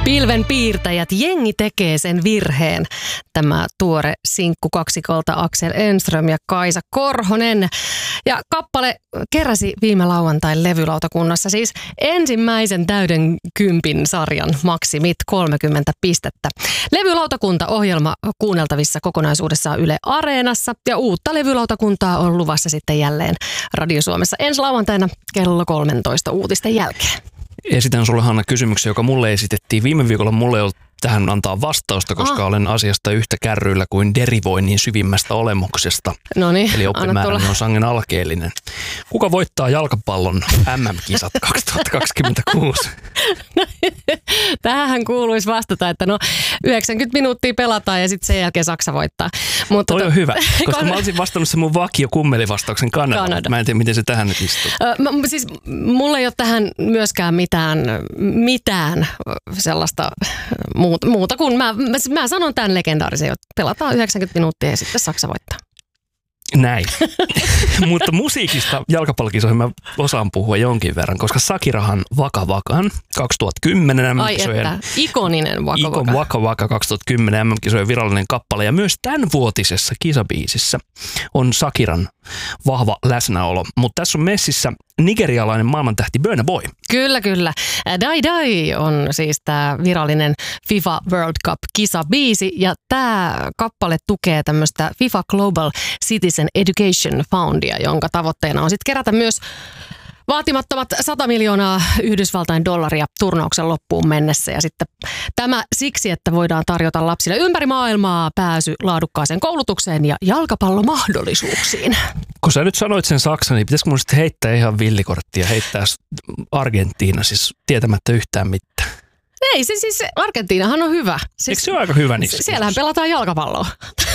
Pilvenpiirtäjät, jengi tekee sen virheen. Tämä tuore sinkku kaksikolta Axel Enström ja Kaisa Korhonen. Ja kappale keräsi viime lauantain levylautakunnassa siis ensimmäisen täyden 10 sarjan maksimit 30 pistettä. Levylautakunta-ohjelma kuunneltavissa kokonaisuudessaan Yle Areenassa ja uutta levylautakuntaa on luvassa sitten jälleen Radio Suomessa ensi lauantaina kello 13 uutisten jälkeen. Esitän sulle, Hanna, kysymyksen, joka mulle esitettiin. Viime viikolla mulle ei ollut tähän antaa vastausta, koska olen asiasta yhtä kärryillä kuin derivoinnin syvimmästä olemuksesta. Noniin, eli oppimääräni on sangen alkeellinen. Kuka voittaa jalkapallon MM-kisat 2026? Tähän kuuluisi vastata, että 90 minuuttia pelataan ja sitten sen jälkeen Saksa voittaa. Mutta toi on hyvä, koska mä olisin vastannut sen mun vakio kummelivastauksen Kanada. Mä en tiedä, miten se tähän nyt istuu. Siis mulla ei ole tähän myöskään mitään sellaista muuta kuin mä sanon tämän legendaarisen, että pelataan 90 minuuttia ja sitten Saksa voittaa. Näin. Mutta musiikista jalkapallokisoihin mä osaan puhua jonkin verran, koska Shakirahan Waka Wakan 2010 MM-kisojen... Ai että, ikoninen Waka Waka. Ikon Waka Waka 2010 MM-kisojen virallinen kappale ja myös tämänvuotisessa kisabiisissä on Shakiran vahva läsnäolo. Mutta tässä on messissä nigerialainen maailmantähti Burna Boy. Kyllä. Dai Dai on siis tämä virallinen FIFA World Cup-kisabiisi ja tämä kappale tukee tämmöistä FIFA Global Citizen Education Fundia, jonka tavoitteena on sitten kerätä myös vaatimattomat 100 miljoonaa Yhdysvaltain dollaria turnauksen loppuun mennessä. Ja sitten tämä siksi, että voidaan tarjota lapsille ympäri maailmaa pääsy laadukkaaseen koulutukseen ja jalkapallomahdollisuuksiin. Kun sä nyt sanoit sen Saksan, niin pitäisikö mun sitten heittää ihan villikorttia, heittää Argentiina siis tietämättä yhtään mitään? Ei, siis Argentiinahan on hyvä. Siis, eikö se ole aika hyvä niissä? Siellähän pelataan jalkapalloa.